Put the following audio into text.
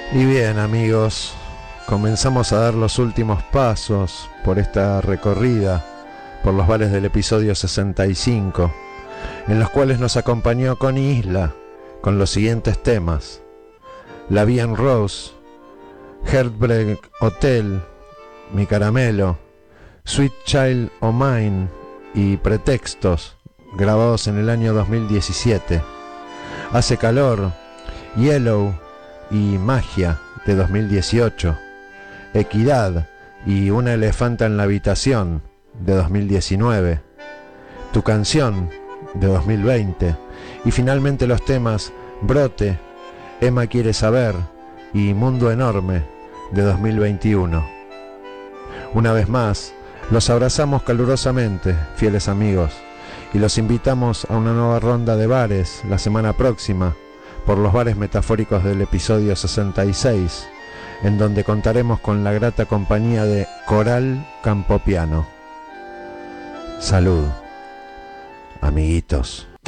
Y bien, amigos, comenzamos a dar los últimos pasos por esta recorrida por los bares del episodio 65, en los cuales nos acompañó Connie Isla con los siguientes temas: La Vie en Rose, Heartbreak Hotel, Mi Caramelo, Sweet Child O' Mine y Pretextos, grabados en el año 2017, Hace Calor, Yellow y Magia, de 2018, Equidad y Una Elefanta en la Habitación, de 2019, Tu Canción, de 2020, y finalmente los temas Brote, Emma Quiere Saber y Mundo Enorme, de 2021. Una vez más, los abrazamos calurosamente, fieles amigos, y los invitamos a una nueva ronda de bares la semana próxima, por los bares metafóricos del episodio 66, en donde contaremos con la grata compañía de Coral Campopiano. Salud, amiguitos.